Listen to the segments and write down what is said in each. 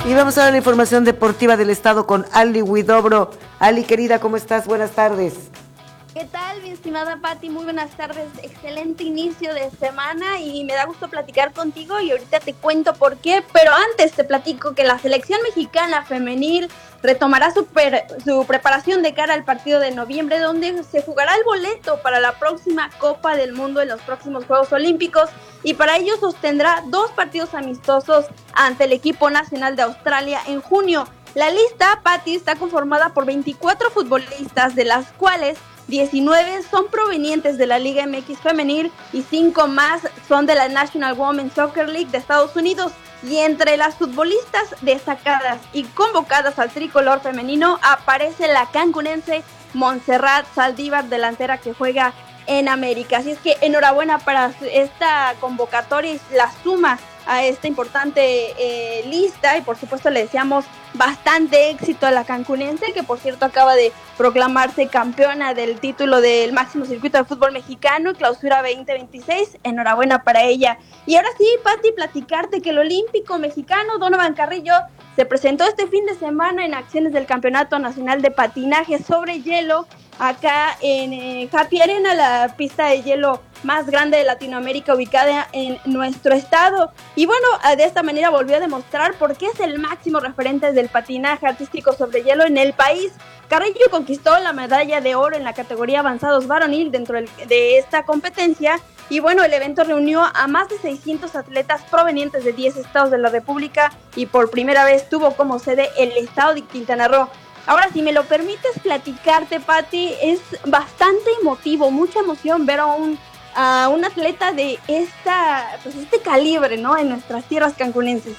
Y vamos a ver la información deportiva del estado con Ali Huidobro. Ali, querida, ¿cómo estás? Buenas tardes. ¿Qué tal, mi estimada Pati? Muy buenas tardes, excelente inicio de semana y me da gusto platicar contigo y ahorita te cuento por qué, pero antes te platico que la selección mexicana femenil retomará su preparación de cara al partido de noviembre, donde se jugará el boleto para la próxima Copa del Mundo en los próximos Juegos Olímpicos, y para ello sostendrá 2 partidos amistosos ante el equipo nacional de Australia en junio. La lista, Pati, está conformada por 24 futbolistas, de las cuales 19 son provenientes de la Liga MX femenil y 5 más son de la National Women's Soccer League de Estados Unidos. Y entre las futbolistas destacadas y convocadas al tricolor femenino aparece la cancunense Montserrat Saldívar, delantera que juega en América. Así es que enhorabuena para esta convocatoria y la suma a esta importante lista, y por supuesto le deseamos bastante éxito a la cancunense, que por cierto acaba de proclamarse campeona del título del máximo circuito de fútbol mexicano, Clausura 2026, enhorabuena para ella. Y ahora sí, Pati, platicarte que el olímpico mexicano Donovan Carrillo se presentó este fin de semana en acciones del Campeonato Nacional de Patinaje sobre Hielo, acá en Happy Arena, la pista de hielo más grande de Latinoamérica, ubicada en nuestro estado. Y bueno, de esta manera volvió a demostrar por qué es el máximo referente del patinaje artístico sobre hielo en el país. Carrillo conquistó la medalla de oro en la categoría avanzados varonil dentro de esta competencia. Y bueno, el evento reunió a más de 600 atletas provenientes de 10 estados de la República y por primera vez tuvo como sede el estado de Quintana Roo. Ahora, si me lo permites platicarte, Pati, es bastante emotivo, mucha emoción ver a un atleta de este calibre, ¿no?, en nuestras tierras cancunenses.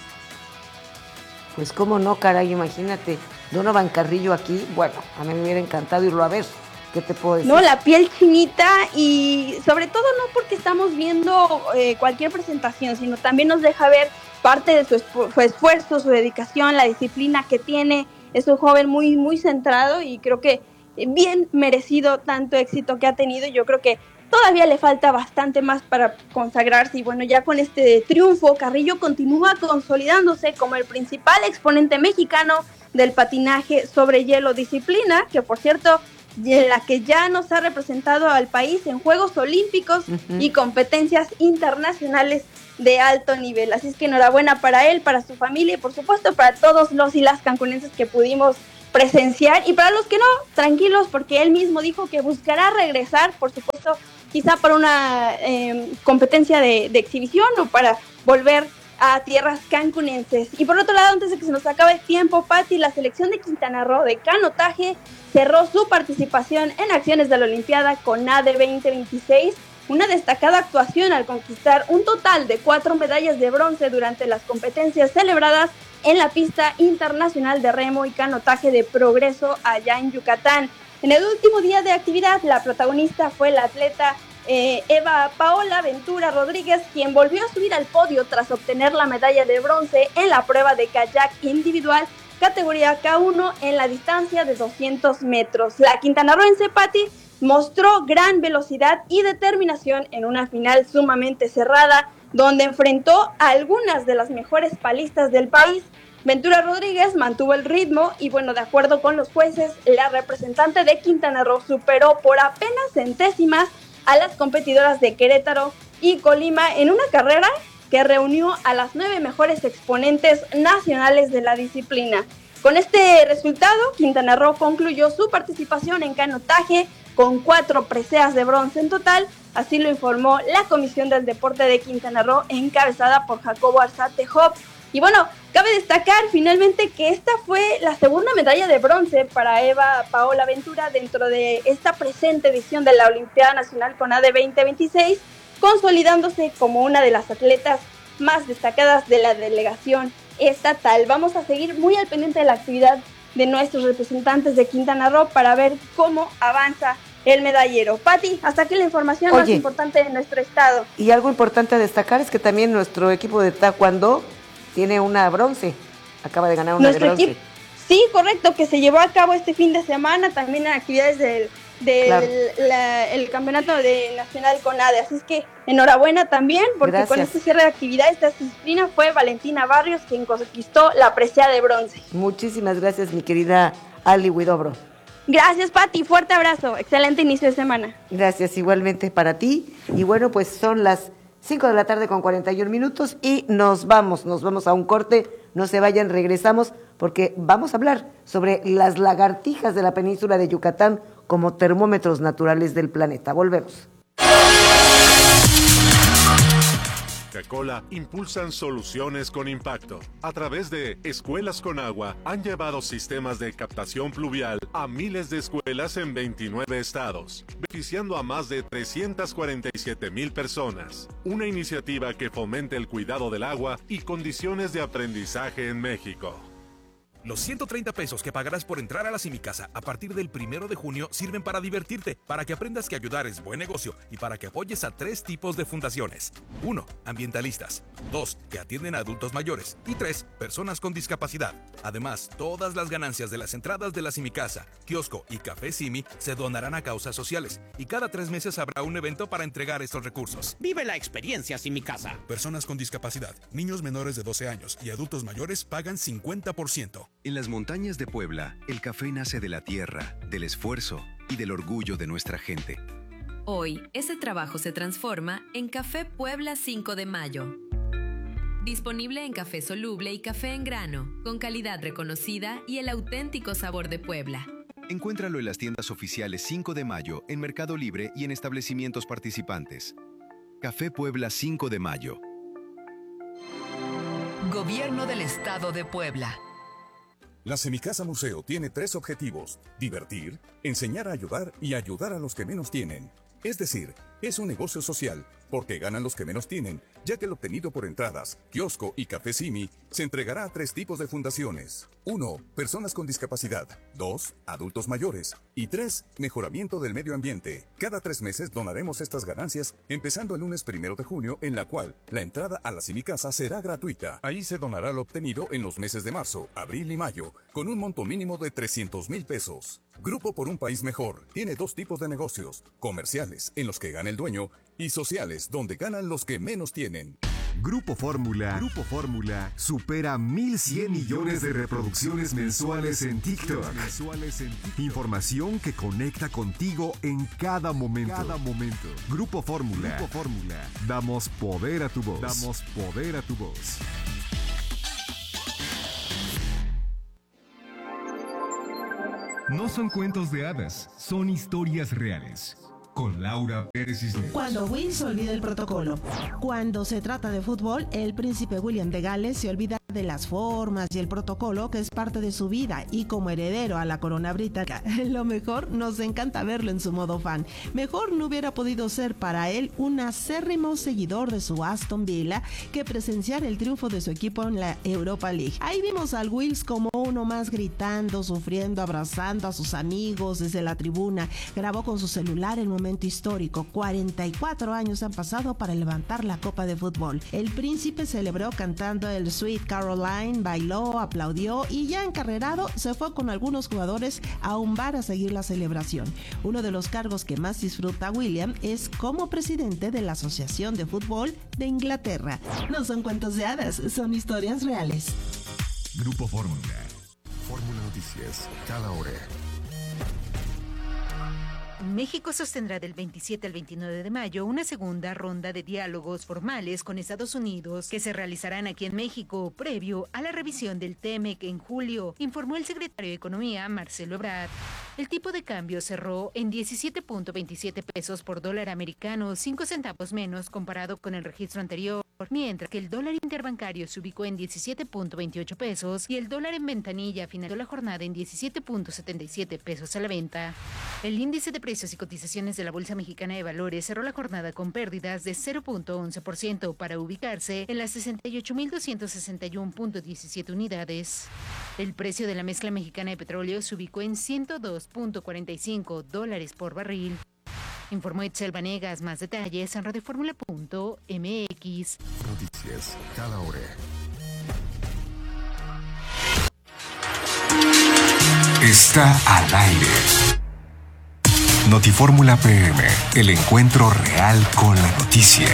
Pues cómo no, caray, imagínate, Donovan Carrillo aquí, bueno, a mí me hubiera encantado irlo a ver. ¿Qué te puedo decir? No, la piel chinita, y sobre todo no porque estamos viendo cualquier presentación, sino también nos deja ver parte de su esfuerzo, su dedicación, la disciplina que tiene. Es un joven muy, muy centrado y creo que bien merecido tanto éxito que ha tenido. Yo creo que todavía le falta bastante más para consagrarse, y bueno, ya con este triunfo, Carrillo continúa consolidándose como el principal exponente mexicano del patinaje sobre hielo, disciplina que, por cierto, en la que ya nos ha representado al país en Juegos Olímpicos y competencias internacionales de alto nivel. Así es que enhorabuena para él, para su familia y por supuesto para todos los y las cancunenses que pudimos presenciar, y para los que no, tranquilos, porque él mismo dijo que buscará regresar, por supuesto, quizá para una competencia de exhibición o para volver a tierras cancunenses. Y por otro lado, antes de que se nos acabe el tiempo, Pati, la selección de Quintana Roo de canotaje cerró su participación en acciones de la Olimpiada con ADE 2026, una destacada actuación al conquistar un total de 4 medallas de bronce durante las competencias celebradas en la pista internacional de remo y canotaje de Progreso allá en Yucatán. En el último día de actividad, la protagonista fue la atleta Eva Paola Ventura Rodríguez, quien volvió a subir al podio tras obtener la medalla de bronce en la prueba de kayak individual categoría K1 en la distancia de 200 metros. La quintanarroense Pati mostró gran velocidad y determinación en una final sumamente cerrada, donde enfrentó a algunas de las mejores palistas del país. Ventura Rodríguez mantuvo el ritmo y bueno, de acuerdo con los jueces, la representante de Quintana Roo superó por apenas centésimas a las competidoras de Querétaro y Colima en una carrera que reunió a las 9 mejores exponentes nacionales de la disciplina. Con este resultado, Quintana Roo concluyó su participación en canotaje con 4 preseas de bronce en total, así lo informó la Comisión del Deporte de Quintana Roo, encabezada por Jacobo Arzate Job. Y bueno, cabe destacar finalmente que esta fue la segunda medalla de bronce para Eva Paola Ventura dentro de esta presente edición de la Olimpiada Nacional con ADE 2026, consolidándose como una de las atletas más destacadas de la delegación estatal. Vamos a seguir muy al pendiente de la actividad de nuestros representantes de Quintana Roo para ver cómo avanza el medallero. Pati, hasta aquí la información más importante de nuestro estado. Y algo importante a destacar es que también nuestro equipo de taekwondo tiene una bronce, acaba de ganar una de bronce. Sí, correcto, que se llevó a cabo este fin de semana, también en actividades el campeonato nacional con ADE. Así es que enhorabuena también, porque gracias. Con este cierre de actividades de esta disciplina fue Valentina Barrios quien conquistó la presea de bronce. Muchísimas gracias, mi querida Ali Huidobro. Gracias, Pati, fuerte abrazo, excelente inicio de semana. Gracias, igualmente para ti. Y bueno, pues son las 5 de la tarde con 41 minutos y nos vamos a un corte. No se vayan, regresamos porque vamos a hablar sobre las lagartijas de la península de Yucatán como termómetros naturales del planeta. Volvemos. Coca-Cola impulsan soluciones con impacto. A través de Escuelas con Agua han llevado sistemas de captación pluvial a miles de escuelas en 29 estados, beneficiando a más de 347,000 personas. Una iniciativa que fomenta el cuidado del agua y condiciones de aprendizaje en México. Los 130 pesos que pagarás por entrar a la Simicasa a partir del 1 de junio sirven para divertirte, para que aprendas que ayudar es buen negocio y para que apoyes a 3 tipos de fundaciones. 1. Ambientalistas. 2. Que atienden a adultos mayores. Y 3. Personas con discapacidad. Además, todas las ganancias de las entradas de la Simicasa, kiosco y café Simi se donarán a causas sociales. Y cada 3 meses habrá un evento para entregar estos recursos. Vive la experiencia Simicasa. Personas con discapacidad, niños menores de 12 años y adultos mayores pagan 50%. En las montañas de Puebla, el café nace de la tierra, del esfuerzo y del orgullo de nuestra gente. Hoy, ese trabajo se transforma en Café Puebla 5 de Mayo. Disponible en café soluble y café en grano, con calidad reconocida y el auténtico sabor de Puebla. Encuéntralo en las tiendas oficiales 5 de Mayo, en Mercado Libre y en establecimientos participantes. Café Puebla 5 de Mayo. Gobierno del Estado de Puebla. La Semicasa Museo tiene 3 objetivos: divertir, enseñar a ayudar y ayudar a los que menos tienen. Es decir, es un negocio social, porque ganan los que menos tienen, ya que el obtenido por entradas, kiosco y café Simi se entregará a 3 tipos de fundaciones. 1. Personas con discapacidad. 2. Adultos mayores. Y 3. Mejoramiento del medio ambiente. Cada 3 meses donaremos estas ganancias, empezando el lunes 1 de junio, en la cual la entrada a la Semicasa será gratuita. Ahí se donará lo obtenido en los meses de marzo, abril y mayo, con un monto mínimo de 300,000 pesos. Grupo por un País Mejor tiene 2 tipos de negocios: comerciales, en los que gana el dueño, y sociales, donde ganan los que menos tienen. Grupo Fórmula supera 1,100 millones de reproducciones mensuales en TikTok. Información que conecta contigo en cada momento. Grupo Fórmula. Damos poder a tu voz. No son cuentos de hadas, son historias reales. Con Laura Pérez Cisneros. Cuando Will se olvida el protocolo. Cuando se trata de fútbol, el príncipe William de Gales se olvida de las formas y el protocolo que es parte de su vida, y como heredero a la corona británica, lo mejor nos encanta verlo en su modo fan. Mejor no hubiera podido ser para él un acérrimo seguidor de su Aston Villa que presenciar el triunfo de su equipo en la Europa League. Ahí vimos al Wills como uno más, gritando, sufriendo, abrazando a sus amigos desde la tribuna. Grabó con su celular el momento histórico. 44 años han pasado para levantar la copa de fútbol. El príncipe celebró cantando el Sweet Caroline, bailó, aplaudió y ya encarrerado se fue con algunos jugadores a un bar a seguir la celebración. Uno de los cargos que más disfruta William es como presidente de la Asociación de Fútbol de Inglaterra. No son cuentos de hadas, son historias reales. Grupo Fórmula Noticias, cada hora. México sostendrá del 27 al 29 de mayo una segunda ronda de diálogos formales con Estados Unidos que se realizarán aquí en México previo a la revisión del TEMEC en julio, informó el secretario de Economía, Marcelo Ebrard. El tipo de cambio cerró en 17.27 pesos por dólar americano, 5 centavos menos comparado con el registro anterior, mientras que el dólar interbancario se ubicó en 17.28 pesos y el dólar en ventanilla finalizó la jornada en 17.77 pesos a la venta. El índice de precios y cotizaciones de la Bolsa Mexicana de Valores cerró la jornada con pérdidas de 0.11% para ubicarse en las 68.261.17 unidades. El precio de la mezcla mexicana de petróleo se ubicó en $102.45 por barril. Informó Itzel Vanegas. Más detalles en radioformula.mx. Noticias cada hora. Está al aire. Notifórmula PM, el encuentro real con la noticia.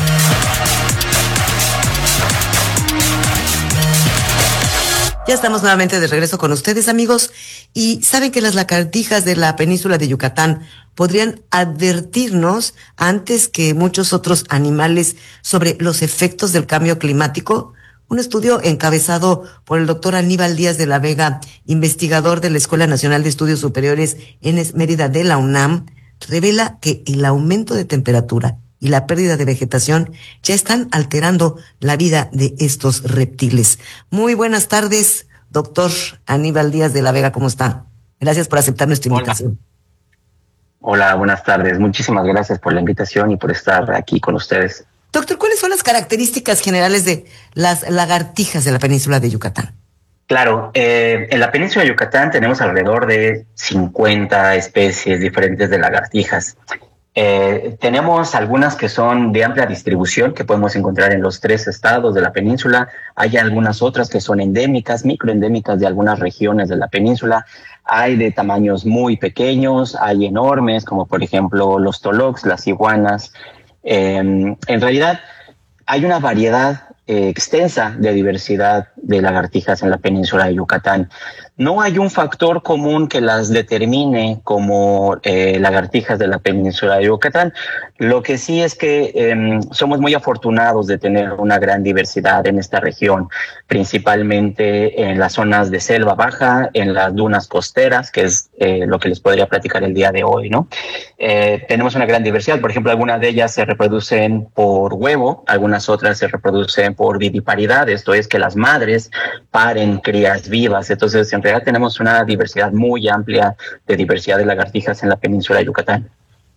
Ya estamos nuevamente de regreso con ustedes, amigos, y saben que las lagartijas de la península de Yucatán podrían advertirnos antes que muchos otros animales sobre los efectos del cambio climático. Un estudio encabezado por el doctor Aníbal Díaz de la Vega, investigador de la Escuela Nacional de Estudios Superiores en Mérida de la UNAM, revela que el aumento de temperatura y la pérdida de vegetación ya están alterando la vida de estos reptiles. Muy buenas tardes, doctor Aníbal Díaz de la Vega, ¿cómo está? Gracias por aceptar nuestra invitación. Hola, buenas tardes. Muchísimas gracias por la invitación y por estar aquí con ustedes. Doctor, ¿cuáles son las características generales de las lagartijas de la península de Yucatán? Claro, en la península de Yucatán tenemos alrededor de 50 especies diferentes de lagartijas. Tenemos algunas que son de amplia distribución que podemos encontrar en los 3 estados de la península. Hay algunas otras que son endémicas, microendémicas de algunas regiones de la península. Hay de tamaños muy pequeños, hay enormes, como por ejemplo los tolox, las iguanas. En realidad hay una variedad extensa de diversidad de lagartijas en la península de Yucatán. No hay un factor común que las determine como lagartijas de la península de Yucatán. Lo que sí es que somos muy afortunados de tener una gran diversidad en esta región, principalmente en las zonas de selva baja, en las dunas costeras, que es lo que les podría platicar el día de hoy, ¿no? Tenemos una gran diversidad. Por ejemplo, algunas de ellas se reproducen por huevo, algunas otras se reproducen por viviparidad, esto es que las madres paren crías vivas. Entonces, en realidad tenemos una diversidad muy amplia de diversidad de lagartijas en la península de Yucatán.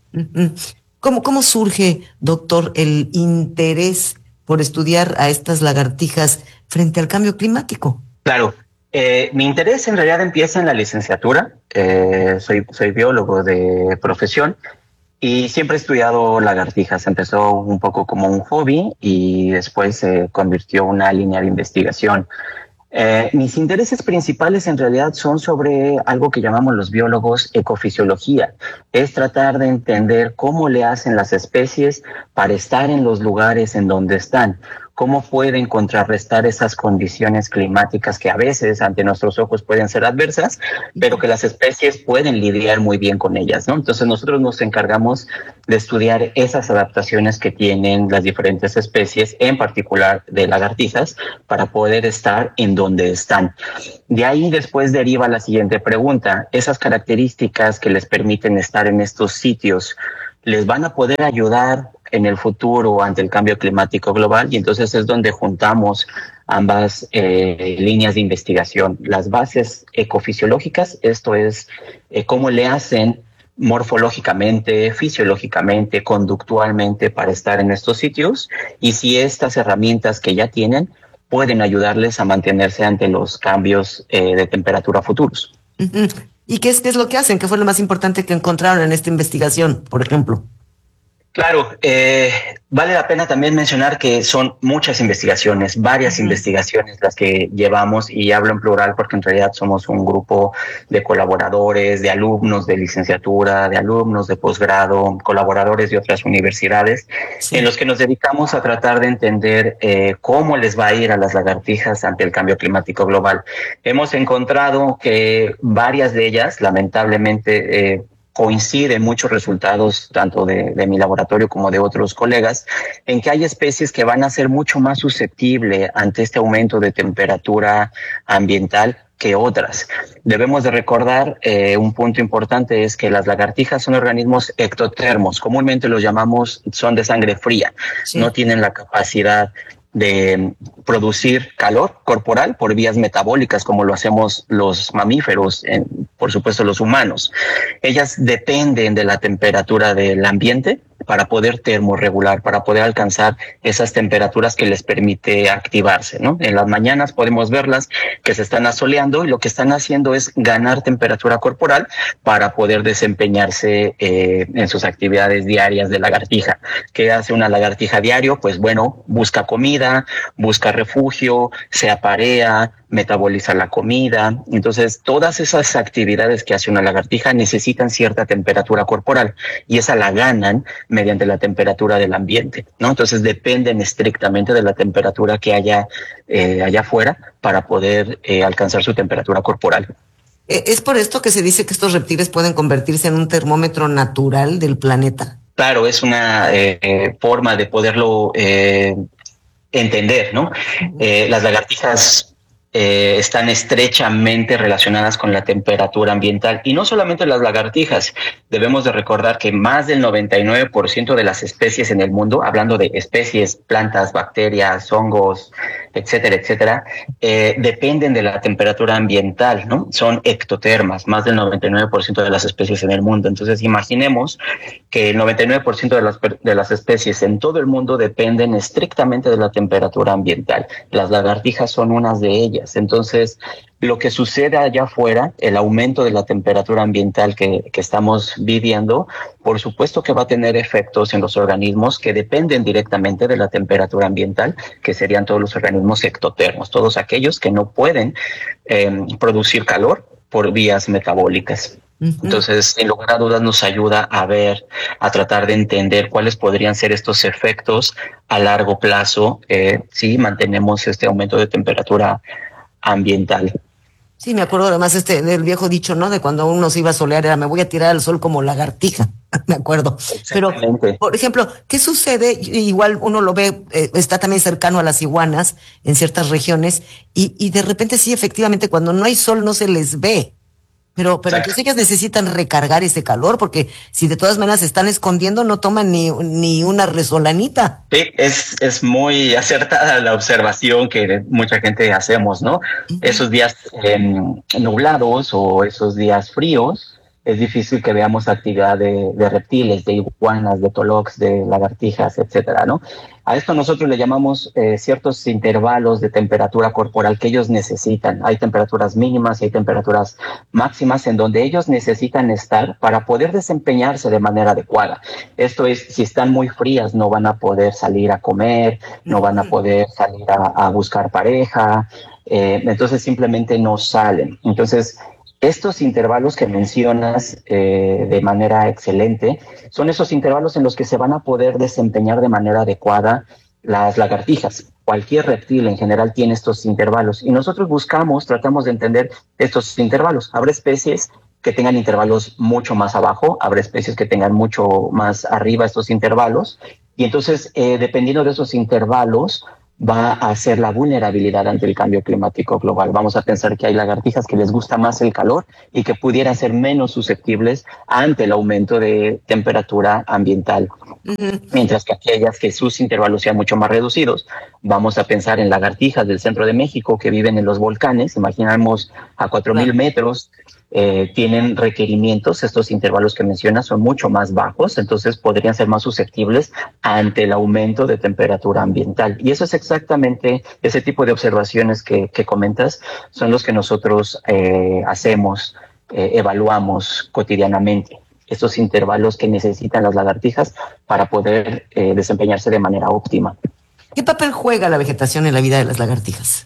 ¿Cómo surge, doctor, el interés por estudiar a estas lagartijas frente al cambio climático? Claro, mi interés en realidad empieza en la licenciatura. Soy biólogo de profesión y siempre he estudiado lagartijas. Empezó un poco como un hobby y después se convirtió en una línea de investigación. Mis intereses principales en realidad son sobre algo que llamamos los biólogos ecofisiología. Es tratar de entender cómo le hacen las especies para estar en los lugares en donde están. Cómo pueden contrarrestar esas condiciones climáticas que a veces ante nuestros ojos pueden ser adversas, pero que las especies pueden lidiar muy bien con ellas, ¿no? Entonces nosotros nos encargamos de estudiar esas adaptaciones que tienen las diferentes especies, en particular de lagartijas, para poder estar en donde están. De ahí después deriva la siguiente pregunta. Esas características que les permiten estar en estos sitios, ¿les van a poder ayudar en el futuro ante el cambio climático global? Y entonces es donde juntamos ambas líneas de investigación. Las bases ecofisiológicas, esto es cómo le hacen morfológicamente, fisiológicamente, conductualmente para estar en estos sitios, y si estas herramientas que ya tienen pueden ayudarles a mantenerse ante los cambios de temperatura futuros. ¿Y qué es lo que hacen? ¿Qué fue lo más importante que encontraron en esta investigación, por ejemplo? Claro, vale la pena también mencionar que son muchas investigaciones, varias investigaciones las que llevamos, y hablo en plural porque en realidad somos un grupo de colaboradores, de alumnos de licenciatura, de alumnos de posgrado, colaboradores de otras universidades, en los que nos dedicamos a tratar de entender cómo les va a ir a las lagartijas ante el cambio climático global. Hemos encontrado que varias de ellas, lamentablemente, coinciden muchos resultados, tanto de mi laboratorio como de otros colegas, en que hay especies que van a ser mucho más susceptibles ante este aumento de temperatura ambiental que otras. Debemos de recordar un punto importante, es que las lagartijas son organismos ectotermos, comúnmente los llamamos, son de sangre fría, no tienen la capacidad de producir calor corporal por vías metabólicas como lo hacemos los mamíferos, por supuesto los humanos. Ellas dependen de la temperatura del ambiente para poder termorregular, para poder alcanzar esas temperaturas que les permite activarse, ¿no? En las mañanas podemos verlas que se están asoleando y lo que están haciendo es ganar temperatura corporal para poder desempeñarse en sus actividades diarias de lagartija. ¿Qué hace una lagartija diario? Pues bueno, busca comida, busca refugio, se aparea, metabolizar la comida. Entonces, todas esas actividades que hace una lagartija necesitan cierta temperatura corporal y esa la ganan mediante la temperatura del ambiente, ¿no? Entonces, dependen estrictamente de la temperatura que haya allá afuera para poder alcanzar su temperatura corporal. ¿Es por esto que se dice que estos reptiles pueden convertirse en un termómetro natural del planeta? Claro, es una forma de poderlo entender, ¿no? Las lagartijas están estrechamente relacionadas con la temperatura ambiental, y no solamente las lagartijas. Debemos de recordar que más del 99% de las especies en el mundo, hablando de especies, plantas, bacterias, hongos, etcétera, etcétera, dependen de la temperatura ambiental, ¿no? Son ectotermas, más del 99% de las especies en el mundo. Entonces, imaginemos que el 99% de las especies en todo el mundo dependen estrictamente de la temperatura ambiental. Las lagartijas son unas de ellas. Entonces, lo que sucede allá afuera, el aumento de la temperatura ambiental que estamos viviendo, por supuesto que va a tener efectos en los organismos que dependen directamente de la temperatura ambiental, que serían todos los organismos ectotermos, todos aquellos que no pueden producir calor por vías metabólicas. Entonces, sin lugar a dudas, nos ayuda a tratar de entender cuáles podrían ser estos efectos a largo plazo si mantenemos este aumento de temperatura ambiental. Sí, me acuerdo además del viejo dicho, ¿no? De cuando uno se iba a solear, era me voy a tirar al sol como lagartija, me acuerdo. Pero, por ejemplo, ¿qué sucede? Igual uno lo ve, está también cercano a las iguanas en ciertas regiones, y de repente sí, efectivamente, cuando no hay sol no se les ve. Pero entonces ellas necesitan recargar ese calor, porque si de todas maneras se están escondiendo, no toman ni una resolanita. Sí, es muy acertada la observación que mucha gente hacemos, ¿no? Esos días nublados o esos días fríos, es difícil que veamos actividad de reptiles, de iguanas, de tolox, de lagartijas, etcétera, ¿no? A esto nosotros le llamamos ciertos intervalos de temperatura corporal que ellos necesitan. Hay temperaturas mínimas y hay temperaturas máximas en donde ellos necesitan estar para poder desempeñarse de manera adecuada. Esto es, si están muy frías no van a poder salir a comer, no van a poder salir a buscar pareja, entonces simplemente no salen. Entonces, estos intervalos que mencionas de manera excelente son esos intervalos en los que se van a poder desempeñar de manera adecuada las lagartijas. Cualquier reptil en general tiene estos intervalos y nosotros tratamos de entender estos intervalos. Habrá especies que tengan intervalos mucho más abajo, habrá especies que tengan mucho más arriba estos intervalos, y entonces dependiendo de esos intervalos va a ser la vulnerabilidad ante el cambio climático global. Vamos a pensar que hay lagartijas que les gusta más el calor y que pudieran ser menos susceptibles ante el aumento de temperatura ambiental. Mientras que aquellas que sus intervalos sean mucho más reducidos, vamos a pensar en lagartijas del centro de México que viven en los volcanes, imaginamos a 4,000 metros, tienen requerimientos, estos intervalos que mencionas son mucho más bajos, entonces podrían ser más susceptibles ante el aumento de temperatura ambiental. Y eso es exactamente ese tipo de observaciones que comentas, son los que nosotros hacemos, evaluamos cotidianamente. Estos intervalos que necesitan las lagartijas para poder desempeñarse de manera óptima. ¿Qué papel juega la vegetación en la vida de las lagartijas?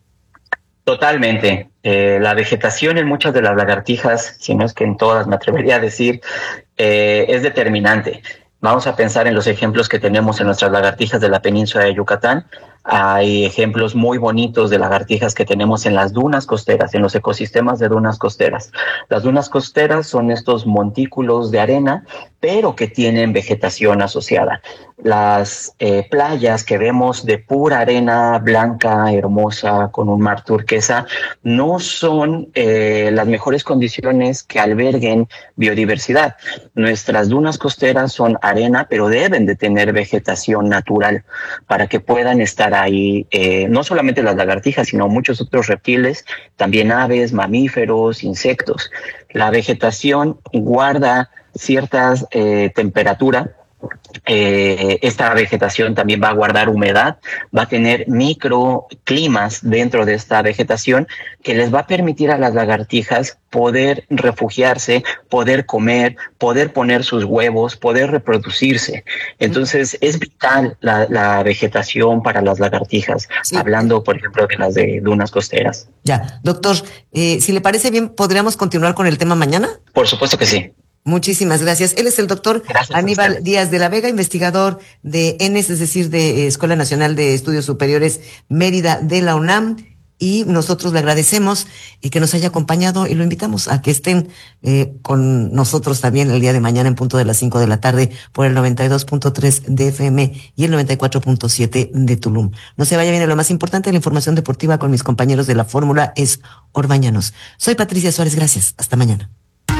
Totalmente. La vegetación en muchas de las lagartijas, si no es que en todas me atrevería a decir, es determinante. Vamos a pensar en los ejemplos que tenemos en nuestras lagartijas de la península de Yucatán. Hay ejemplos muy bonitos de lagartijas que tenemos en las dunas costeras, en los ecosistemas de dunas costeras. Las dunas costeras son estos montículos de arena, pero que tienen vegetación asociada. Las playas que vemos de pura arena blanca, hermosa, con un mar turquesa, no son las mejores condiciones que alberguen biodiversidad. Nuestras dunas costeras son arena, pero deben de tener vegetación natural para que puedan estar ahí, no solamente las lagartijas, sino muchos otros reptiles, también aves, mamíferos, insectos. La vegetación guarda cierta temperatura esta vegetación también va a guardar humedad, va a tener microclimas dentro de esta vegetación que les va a permitir a las lagartijas poder refugiarse, poder comer, poder poner sus huevos, poder reproducirse. Entonces es vital la vegetación para las lagartijas, hablando por ejemplo de las de dunas costeras. Ya, doctor, si le parece bien, ¿podríamos continuar con el tema mañana? Por supuesto que sí. Muchísimas gracias. Él es el doctor Aníbal Díaz de la Vega, investigador de ENES, es decir, de Escuela Nacional de Estudios Superiores Mérida de la UNAM, y nosotros le agradecemos que nos haya acompañado y lo invitamos a que estén con nosotros también el día de mañana en punto de las 5 de la tarde por el 92.3 de FM y el 94.7 de Tulum. No se vaya bien, lo más importante de la información deportiva con mis compañeros de la Fórmula es Orbañanos. Soy Patricia Suárez, gracias. Hasta mañana.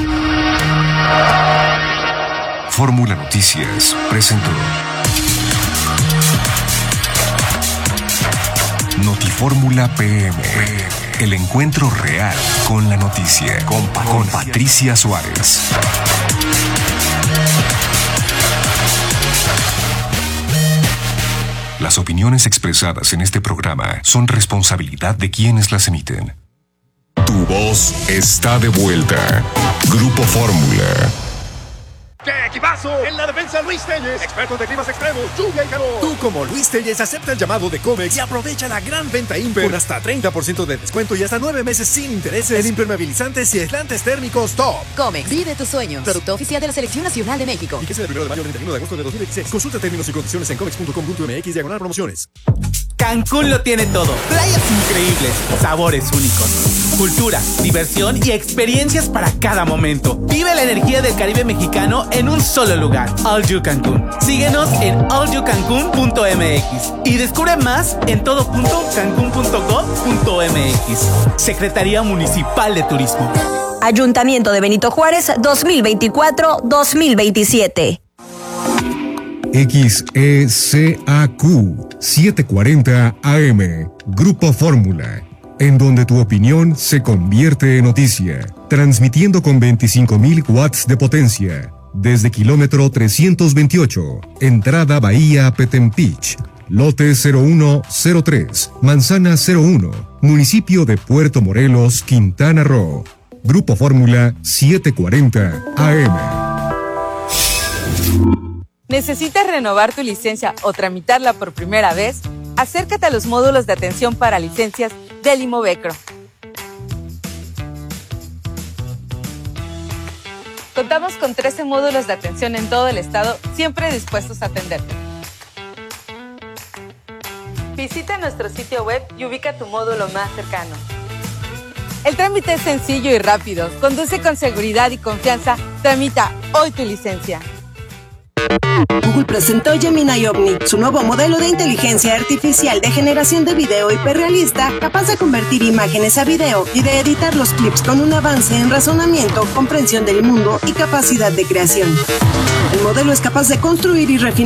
Fórmula Noticias presentó Notifórmula PM. El encuentro real con la noticia. Con Patricia Suárez. Las opiniones expresadas en este programa son responsabilidad de quienes las emiten. Tu voz está de vuelta. Grupo Fórmula. ¡Qué equipazo! En la defensa, Luis Telles, expertos de climas extremos, lluvia y calor. Tú, como Luis Telles, acepta el llamado de Comex y aprovecha la gran venta Imper con hasta 30% de descuento y hasta 9 meses sin intereses en impermeabilizantes y aislantes térmicos top. Comex, vive tus sueños. Producto oficial de la Selección Nacional de México. Y que sea del 1 de mayo al 31 de agosto de 2016. Consulta términos y condiciones en comex.com.mx/promociones. Cancún lo tiene todo. Playas increíbles, sabores únicos, cultura, diversión y experiencias para cada momento. Vive la energía del Caribe mexicano en un solo lugar. All You Cancún. Síguenos en allyoucancun.mx y descubre más en todo.cancun.gov.mx. Secretaría Municipal de Turismo. Ayuntamiento de Benito Juárez 2024-2027. XECAQ 740 AM, Grupo Fórmula, en donde tu opinión se convierte en noticia, transmitiendo con 25,000 watts de potencia, desde kilómetro 328, entrada Bahía Petempich, lote 0103, manzana 01, municipio de Puerto Morelos, Quintana Roo. Grupo Fórmula 740 AM. ¿Necesitas renovar tu licencia o tramitarla por primera vez? Acércate a los módulos de atención para licencias del Imovecro. Contamos con 13 módulos de atención en todo el estado, siempre dispuestos a atenderte. Visita nuestro sitio web y ubica tu módulo más cercano. El trámite es sencillo y rápido. Conduce con seguridad y confianza. Tramita hoy tu licencia. Google presentó Gemini Omni, su nuevo modelo de inteligencia artificial de generación de video hiperrealista, capaz de convertir imágenes a video y de editar los clips con un avance en razonamiento, comprensión del mundo y capacidad de creación. El modelo es capaz de construir y refinar